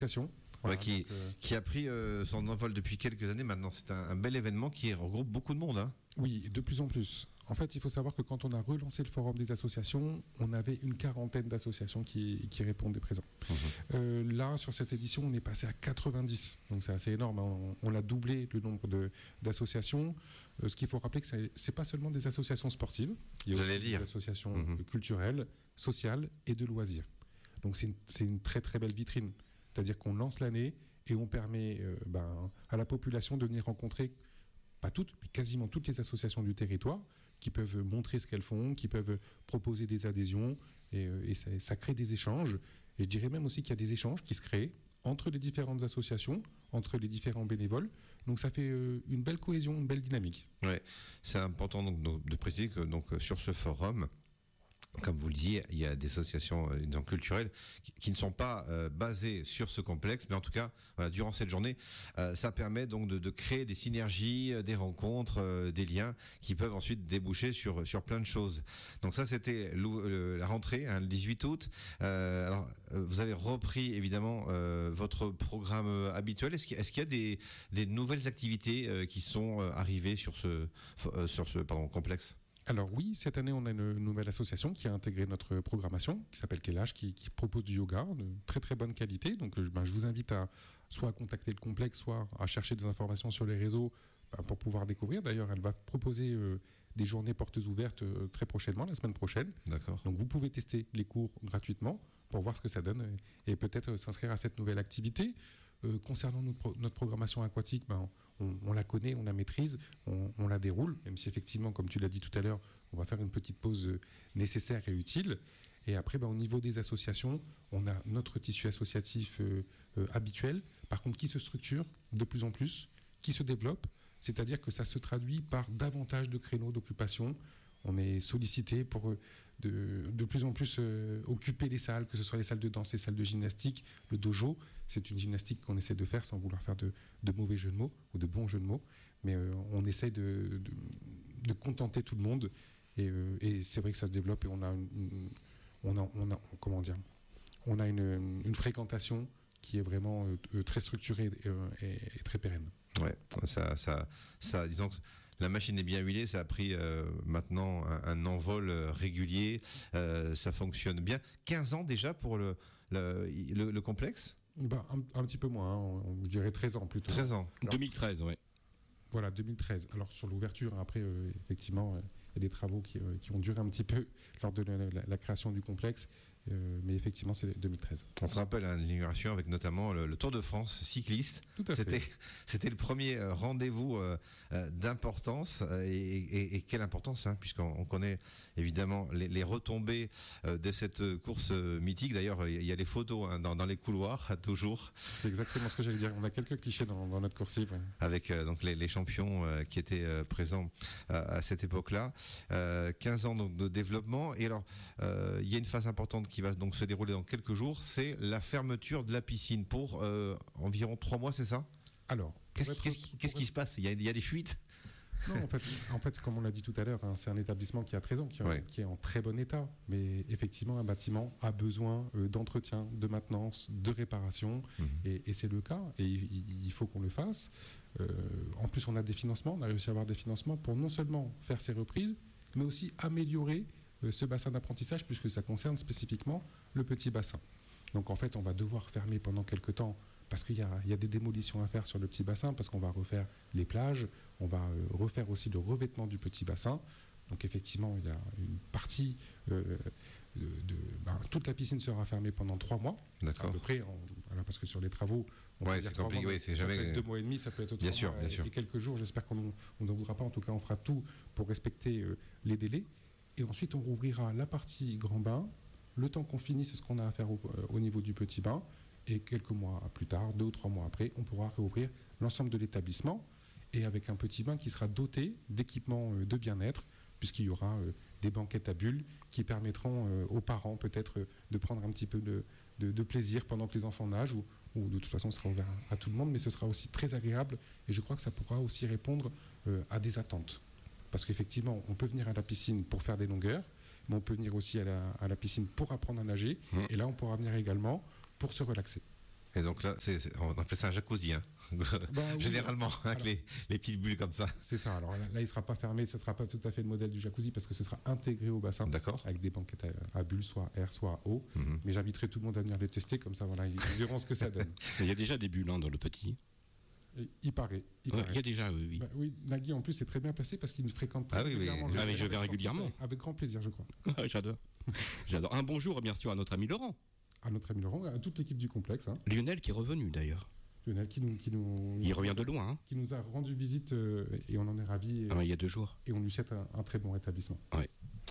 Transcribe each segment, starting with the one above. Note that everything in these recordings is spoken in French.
Voilà, qui a pris son envol depuis quelques années maintenant. C'est un bel événement qui regroupe beaucoup de monde. Hein. Oui, de plus en plus. En fait, il faut savoir que quand on a relancé le forum des associations, on avait une quarantaine d'associations qui répondaient présents. Là, sur cette édition, on est passé à 90. Donc c'est assez énorme. Hein. On a doublé le nombre d'associations. Ce qu'il faut rappeler, que c'est pas seulement des associations sportives. Il y a aussi des associations culturelles, sociales et de loisirs. Donc c'est une très très belle vitrine. C'est-à-dire qu'on lance l'année et on permet à la population de venir rencontrer, pas toutes, mais quasiment toutes les associations du territoire qui peuvent montrer ce qu'elles font, qui peuvent proposer des adhésions et ça crée des échanges. Et je dirais même aussi qu'il y a des échanges qui se créent entre les différentes associations, entre les différents bénévoles. Donc ça fait une belle cohésion, une belle dynamique. Ouais, c'est important donc de préciser que sur ce forum, comme vous le disiez, il y a des associations culturelles qui ne sont pas basées sur ce complexe, mais en tout cas, voilà, durant cette journée, ça permet donc de créer des synergies, des rencontres, des liens qui peuvent ensuite déboucher sur plein de choses. Donc ça, c'était la rentrée, le 18 août. Alors, vous avez repris évidemment votre programme habituel. Est-ce qu'il y a des nouvelles activités qui sont arrivées sur ce complexe ? Alors oui, cette année, on a une nouvelle association qui a intégré notre programmation, qui s'appelle Kelash, qui propose du yoga de très très bonne qualité. Donc je vous invite soit à contacter le complexe, soit à chercher des informations sur les réseaux pour pouvoir découvrir. D'ailleurs, elle va proposer des journées portes ouvertes très prochainement, la semaine prochaine. D'accord. Donc vous pouvez tester les cours gratuitement pour voir ce que ça donne et peut-être s'inscrire à cette nouvelle activité. Concernant notre programmation aquatique, on la connaît, on la maîtrise, on la déroule, même si effectivement, comme tu l'as dit tout à l'heure, on va faire une petite pause nécessaire et utile. Et après, au niveau des associations, on a notre tissu associatif habituel, par contre qui se structure de plus en plus, qui se développe, c'est-à-dire que ça se traduit par davantage de créneaux d'occupation. On est sollicité pour de plus en plus occuper les salles, que ce soit les salles de danse, les salles de gymnastique, le dojo. C'est une gymnastique qu'on essaie de faire sans vouloir faire de mauvais jeux de mots ou de bons jeux de mots. Mais on essaie de contenter tout le monde. Et c'est vrai que ça se développe et on a une fréquentation qui est vraiment très structurée et très pérenne. Ouais, ça, disons que la machine est bien huilée, ça a pris maintenant un envol régulier, ça fonctionne bien. 15 ans déjà pour le complexe ? Un petit peu moins, je dirais 13 ans plutôt. 13 ans. Alors, 2013, oui. Voilà, 2013. Alors sur l'ouverture, après, effectivement, il y a des travaux qui ont duré un petit peu lors de la création du complexe. Mais effectivement, c'est 2013. On se rappelle l'inauguration avec notamment le Tour de France cycliste. Tout à fait. C'était le premier rendez-vous d'importance et quelle importance, puisqu'on connaît évidemment les retombées de cette course mythique. D'ailleurs, il y a les photos dans les couloirs toujours. C'est exactement ce que j'allais dire. On a quelques clichés dans notre coursive. Ouais. Avec donc les champions qui étaient présents à cette époque-là. 15 ans donc, de développement. Et alors, il y a une phase importante qui va donc se dérouler dans quelques jours, c'est la fermeture de la piscine pour environ 3 mois, c'est ça ? Alors, qu'est-ce qui se passe ? Il y a des fuites ? Non, en fait, comme on l'a dit tout à l'heure, c'est un établissement qui a 13 ans, qui est en très bon état. Mais effectivement, un bâtiment a besoin d'entretien, de maintenance, de réparation, et c'est le cas. Et il faut qu'on le fasse. En plus, on a des financements, on a réussi à avoir des financements pour non seulement faire ces reprises, mais aussi améliorer ce bassin d'apprentissage, puisque ça concerne spécifiquement le petit bassin. Donc en fait, on va devoir fermer pendant quelques temps, parce qu'il y a des démolitions à faire sur le petit bassin, parce qu'on va refaire les plages, on va refaire aussi le revêtement du petit bassin. Donc effectivement, il y a une partie toute la piscine sera fermée pendant 3 mois. D'accord. À peu près, parce que sur les travaux, c'est compliqué, c'est jamais... Ça peut être 2 mois et demi, ça peut être 3 mois bien sûr. Et quelques jours. J'espère qu'on n'en voudra pas. En tout cas, on fera tout pour respecter les délais. Et ensuite, on rouvrira la partie grand bain, le temps qu'on finisse ce qu'on a à faire au niveau du petit bain. Et quelques mois plus tard, 2 ou 3 mois après, on pourra réouvrir l'ensemble de l'établissement. Et avec un petit bain qui sera doté d'équipements de bien-être, puisqu'il y aura des banquettes à bulles qui permettront aux parents peut-être de prendre un petit peu de plaisir pendant que les enfants nagent, ou de toute façon ce sera ouvert à tout le monde, mais ce sera aussi très agréable. Et je crois que ça pourra aussi répondre à des attentes. Parce qu'effectivement, on peut venir à la piscine pour faire des longueurs, mais on peut venir aussi à la piscine pour apprendre à nager. Et là, on pourra venir également pour se relaxer. Et donc là, on appelle ça un jacuzzi, hein. Généralement, avec les petites bulles comme ça. C'est ça. Alors là, il ne sera pas fermé, ce ne sera pas tout à fait le modèle du jacuzzi parce que ce sera intégré au bassin. D'accord. Avec des banquettes à bulles, soit air, soit eau. Mais j'inviterai tout le monde à venir les tester, comme ça, voilà, ils verront ce que ça donne. Il y a déjà des bulles dans le petit. Il paraît. Il y a déjà, oui. Bah, oui, Nagui, en plus, est très bien placé parce qu'il nous fréquente très régulièrement. Mais je vais régulièrement. Avec grand plaisir, je crois. J'adore. Un bonjour, bien sûr, à notre ami Laurent. À notre ami Laurent, à toute l'équipe du complexe. Hein. Lionel qui est revenu d'ailleurs. Lionel il revient de loin. Hein. Qui nous a rendu visite et on en est ravis. Il y a 2 jours. Et on lui souhaite un très bon rétablissement. Ouais.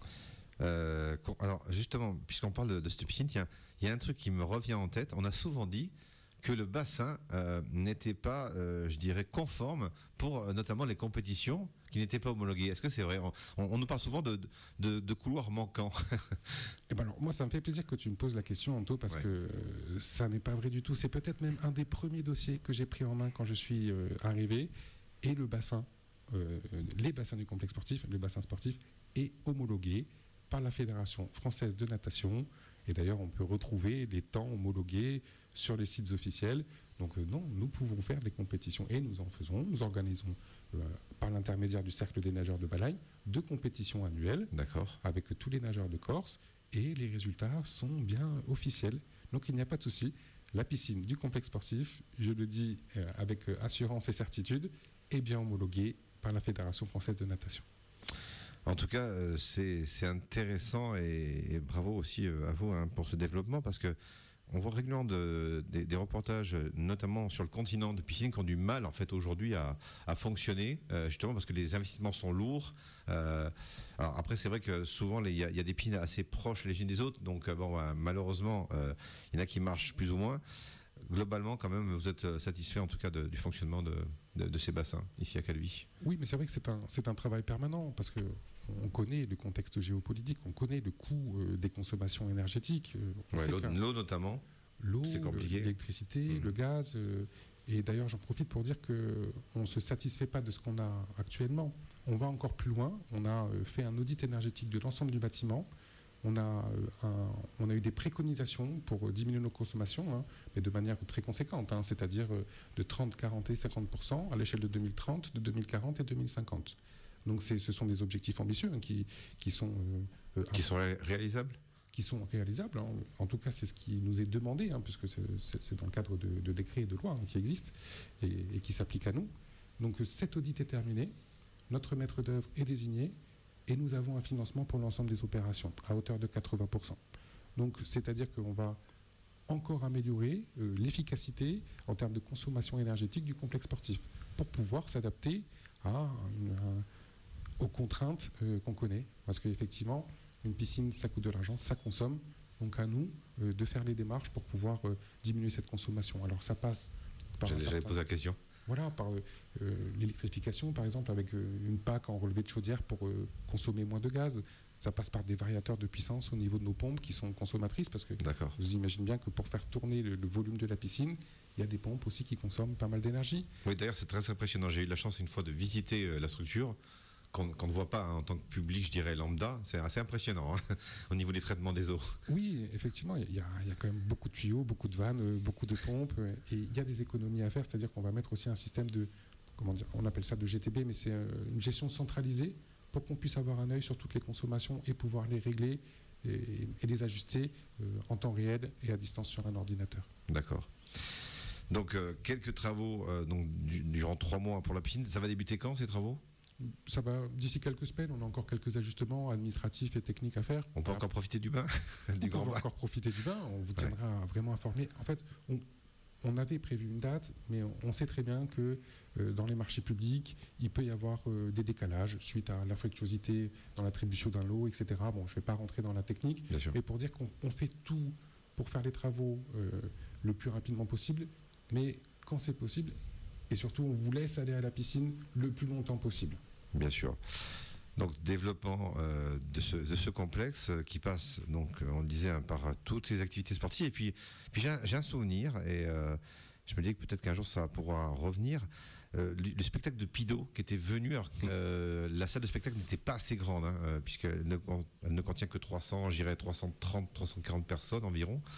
Alors justement, puisqu'on parle de cette piscine, il y a un truc qui me revient en tête. On a souvent dit que le bassin n'était pas, je dirais, conforme pour notamment les compétitions qui n'étaient pas homologuées. Est-ce que c'est vrai? On nous parle souvent de couloirs manquants. Eh ben alors, moi, ça me fait plaisir que tu me poses la question, Anto, parce que ça n'est pas vrai du tout. C'est peut-être même un des premiers dossiers que j'ai pris en main quand je suis arrivé. Et le bassin, les bassins du complexe sportif, le bassin sportif, est homologué par la Fédération française de natation. Et d'ailleurs, on peut retrouver les temps homologués sur les sites officiels. Donc non, nous pouvons faire des compétitions et nous en faisons. Nous organisons par l'intermédiaire du Cercle des nageurs de Balagne 2 compétitions annuelles avec tous les nageurs de Corse et les résultats sont bien officiels. Donc il n'y a pas de souci. La piscine du complexe sportif, je le dis avec assurance et certitude, est bien homologuée par la Fédération française de natation. En tout cas, c'est intéressant et bravo aussi à vous pour ce développement parce que on voit régulièrement des reportages, notamment sur le continent, de piscines qui ont du mal en fait aujourd'hui à fonctionner, justement parce que les investissements sont lourds. Alors après, c'est vrai que souvent il y a des piscines assez proches les unes des autres, donc malheureusement, il y en a qui marchent plus ou moins. Globalement, quand même, vous êtes satisfait en tout cas du fonctionnement de ces bassins ici à Calvi. Oui, mais c'est vrai que c'est un travail permanent parce que on connaît le contexte géopolitique, on connaît le coût des consommations énergétiques. L'eau notamment. L'eau, c'est compliqué. L'électricité, le gaz. Et d'ailleurs, j'en profite pour dire qu'on ne se satisfait pas de ce qu'on a actuellement. On va encore plus loin. On a fait un audit énergétique de l'ensemble du bâtiment. On a eu des préconisations pour diminuer nos consommations, hein, mais de manière très conséquente, hein, c'est-à-dire de 30, 40 et 50% à l'échelle de 2030, de 2040 et 2050. Donc ce sont des objectifs ambitieux hein, qui sont réalisables. Qui sont réalisables. Hein. En tout cas, c'est ce qui nous est demandé, hein, puisque c'est dans le cadre de décrets et de lois hein, qui existent et qui s'appliquent à nous. Donc cet audit est terminé, notre maître d'œuvre est désigné et nous avons un financement pour l'ensemble des opérations à hauteur de 80%. Donc c'est-à-dire qu'on va encore améliorer l'efficacité en termes de consommation énergétique du complexe sportif pour pouvoir s'adapter aux contraintes qu'on connaît. Parce qu'effectivement, une piscine, ça coûte de l'argent, ça consomme. Donc à nous de faire les démarches pour pouvoir diminuer cette consommation. Alors ça passe par... J'allais poser la question. Voilà, par l'électrification, par exemple, avec une PAC en relevé de chaudière pour consommer moins de gaz. Ça passe par des variateurs de puissance au niveau de nos pompes qui sont consommatrices, parce que vous imaginez bien que pour faire tourner le volume de la piscine, il y a des pompes aussi qui consomment pas mal d'énergie. Oui, d'ailleurs, c'est très impressionnant. J'ai eu la chance une fois de visiter la structure, qu'on ne voit pas hein, en tant que public, je dirais lambda. C'est assez impressionnant hein, au niveau des traitements des eaux. Oui, effectivement, il y a quand même beaucoup de tuyaux, beaucoup de vannes, beaucoup de pompes, et il y a des économies à faire, c'est-à-dire qu'on va mettre aussi un système de, on appelle ça de GTB, mais c'est une gestion centralisée pour qu'on puisse avoir un œil sur toutes les consommations et pouvoir les régler et les ajuster en temps réel et à distance sur un ordinateur. D'accord. Donc quelques travaux durant 3 mois pour la piscine. Ça va débuter quand ces travaux ? Ça va d'ici quelques semaines. On a encore quelques ajustements administratifs et techniques à faire. On peut encore profiter du bain, du grand bain. On peut encore profiter du bain. On vous tiendra vraiment informé. En fait, on avait prévu une date, mais on sait très bien que dans les marchés publics, il peut y avoir des décalages suite à l'infructuosité dans l'attribution d'un lot, etc. Bon, je ne vais pas rentrer dans la technique, mais pour dire qu'on fait tout pour faire les travaux le plus rapidement possible, mais quand c'est possible, et surtout on vous laisse aller à la piscine le plus longtemps possible. Bien sûr. Donc développement de ce complexe qui passe, donc on le disait, hein, par toutes ces activités sportives. Et puis j'ai un souvenir, et je me dis que peut-être qu'un jour ça pourra revenir. Le spectacle de Pido qui était venu, alors la salle de spectacle n'était pas assez grande, hein, puisqu'elle ne contient que 330, 340 personnes environ.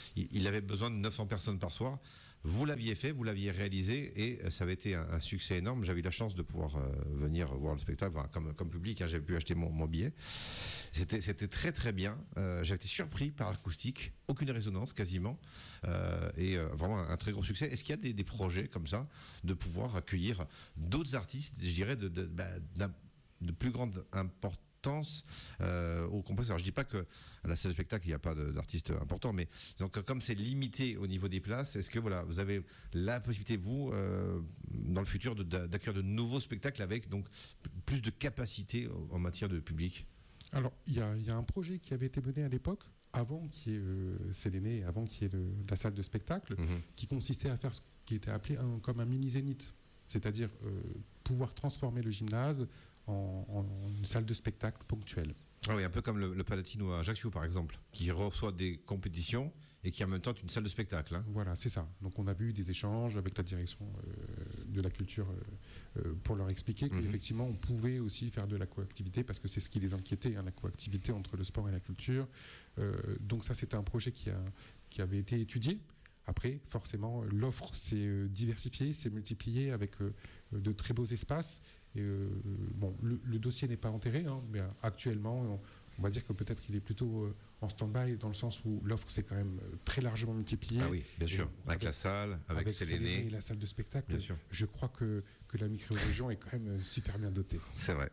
il avait besoin de 900 personnes par soir. Vous l'aviez fait, vous l'aviez réalisé et ça avait été un succès énorme. J'avais eu la chance de pouvoir venir voir le spectacle comme public. J'avais pu acheter mon billet. C'était très très bien. J'ai été surpris par l'acoustique, aucune résonance quasiment, et vraiment un très gros succès. Est-ce qu'il y a des projets comme ça de pouvoir accueillir d'autres artistes, je dirais, de plus grande importance au complexe? Alors je dis pas que à la salle de spectacle il n'y a pas d'artistes importants, mais donc comme c'est limité au niveau des places, est-ce que voilà, vous avez la possibilité vous dans le futur d'accueillir de nouveaux spectacles avec donc plus de capacité en matière de public? Alors il y a un projet qui avait été mené à l'époque avant qu'il y ait Séléné, avant qu'il y ait la salle de spectacle, qui consistait à faire ce qui était appelé comme un mini zénith, c'est-à-dire pouvoir transformer le gymnase en une salle de spectacle ponctuelle. Ah oui, un peu comme le Palatino à Ajaccio par exemple, qui reçoit des compétitions et qui en même temps est une salle de spectacle. Hein. Voilà, c'est ça. Donc on a vu des échanges avec la direction de la culture pour leur expliquer qu'effectivement on pouvait aussi faire de la coactivité, parce que c'est ce qui les inquiétait, la coactivité entre le sport et la culture. Donc ça, c'était un projet qui avait été étudié. Après, forcément, l'offre s'est diversifiée, s'est multipliée avec de très beaux espaces. Et, bon, le dossier n'est pas enterré, mais actuellement, on va dire que peut-être qu'il est plutôt en stand-by, dans le sens où l'offre s'est quand même très largement multipliée. Ah oui, bien sûr, avec la salle, avec Séléné et la salle de spectacle. Bien sûr. Je crois que la micro-région est quand même super bien dotée. C'est vrai.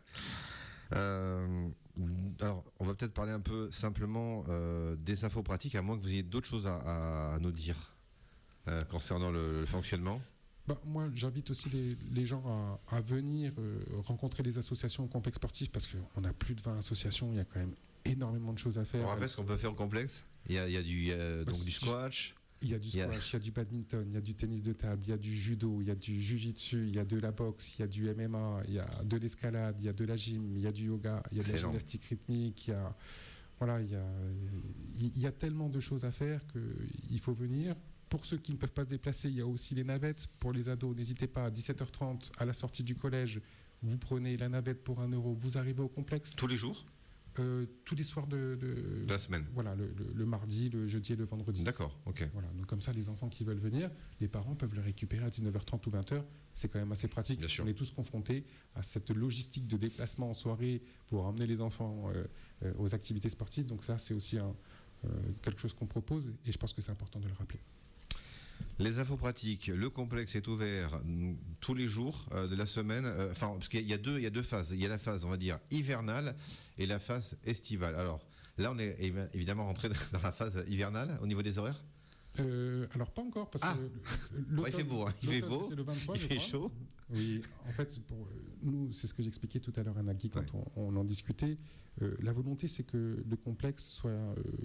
Alors, on va peut-être parler un peu simplement des infos pratiques, à moins que vous ayez d'autres choses à nous dire concernant le fonctionnement. Moi, j'invite aussi les gens à venir rencontrer les associations au complexe sportif, parce qu'on a plus de 20 associations, il y a quand même énormément de choses à faire. On rappelle ce qu'on peut faire au complexe. Il y a du squash. Il y a du squash, il y a du badminton, il y a du tennis de table, il y a du judo, il y a du jiu-jitsu, il y a de la boxe, il y a du MMA, il y a de l'escalade, il y a de la gym, il y a du yoga, il y a de la gymnastique rythmique, il y a tellement de choses à faire qu'il faut venir. Pour ceux qui ne peuvent pas se déplacer, il y a aussi les navettes pour les ados. N'hésitez pas, à 17h30, à la sortie du collège, vous prenez la navette pour 1 €, vous arrivez au complexe. Tous les jours ? Tous les soirs de la semaine. Voilà, le mardi, le jeudi et le vendredi. D'accord, ok. Voilà, donc comme ça, les enfants qui veulent venir, les parents peuvent le récupérer à 19h30 ou 20h. C'est quand même assez pratique. Bien sûr. On est tous confrontés à cette logistique de déplacement en soirée pour emmener les enfants aux activités sportives. Donc ça, c'est aussi quelque chose qu'on propose, et je pense que c'est important de le rappeler. Les infos pratiques, le complexe est ouvert tous les jours de la semaine, parce qu'il y a deux phases. Il y a la phase, on va dire, hivernale et la phase estivale. Alors là, on est évidemment rentré dans la phase hivernale au niveau des horaires. Alors pas encore, parce que il fait beau, il fait beau, le 23, il fait chaud. Oui, en fait, pour nous, c'est ce que j'expliquais tout à l'heure à Nagui quand on en discutait. La volonté, c'est que le complexe soit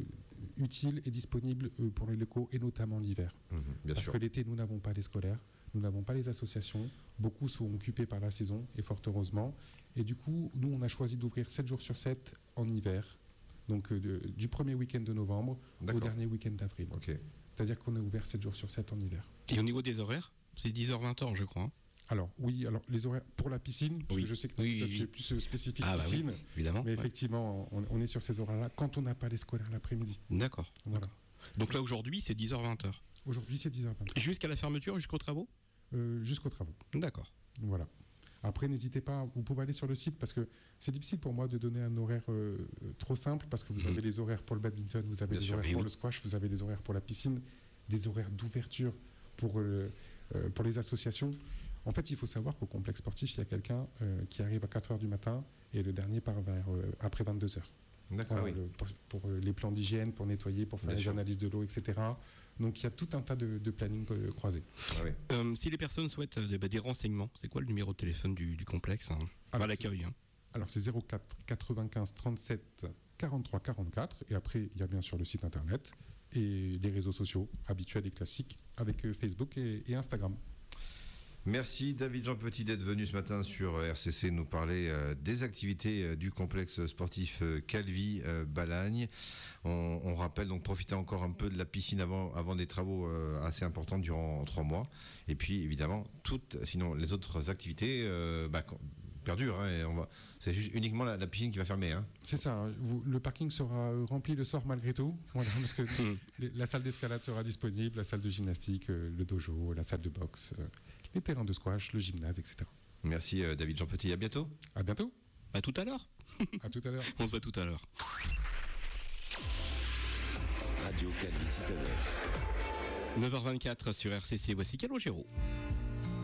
utile et disponible pour les locaux, et notamment l'hiver. Parce que l'été, nous n'avons pas les scolaires, nous n'avons pas les associations. Beaucoup sont occupés par la saison, et fort heureusement. Et du coup, nous, on a choisi d'ouvrir 7 jours sur 7 en hiver. Donc du premier week-end de novembre au dernier week-end d'avril. Okay. C'est-à-dire qu'on est ouvert 7 jours sur 7 en hiver. Et au niveau des horaires, c'est 10h-20h, je crois. Alors les horaires pour la piscine, parce que je sais que tu es plus spécifique piscine, oui, évidemment. Mais effectivement, on est sur ces horaires-là quand on n'a pas les scolaires l'après-midi. D'accord. Voilà. Donc là, aujourd'hui, c'est 10h-20h. Aujourd'hui, c'est 10h-20h. Jusqu'à la fermeture, jusqu'aux travaux ? Jusqu'aux travaux. D'accord. Voilà. Après, n'hésitez pas, vous pouvez aller sur le site, parce que c'est difficile pour moi de donner un horaire trop simple, parce que vous avez les horaires pour le badminton, vous avez les horaires pour le squash, vous avez les horaires pour la piscine, des horaires d'ouverture pour les associations. En fait, il faut savoir qu'au complexe sportif, il y a quelqu'un qui arrive à 4h du matin, et le dernier part après 22h. D'accord, pour les plans d'hygiène, pour nettoyer, pour faire les analyses de l'eau, etc. Donc il y a tout un tas de planning croisés. Si les personnes souhaitent des renseignements, c'est quoi le numéro de téléphone du complexe à l'accueil Alors c'est 04 95 37 43 44, et après il y a bien sûr le site internet et les réseaux sociaux habituels et classiques avec Facebook et Instagram. Merci David Jean Petit d'être venu ce matin sur RCC nous parler des activités du complexe sportif Calvi Balagne. On rappelle donc profiter encore un peu de la piscine avant des travaux assez importants durant 3 mois. Et puis évidemment sinon les autres activités perdure. C'est juste uniquement la piscine qui va fermer. C'est ça. Le parking sera rempli le soir malgré tout. Voilà, parce que la salle d'escalade sera disponible, la salle de gymnastique, le dojo, la salle de boxe, les terrains de squash, le gymnase, etc. Merci David Jean Petit. À bientôt. À bientôt. À tout à l'heure. À tout à l'heure. On se voit tout à l'heure. Radio Calvi Citadelle. 9h24 sur RCC. Voici Calogero.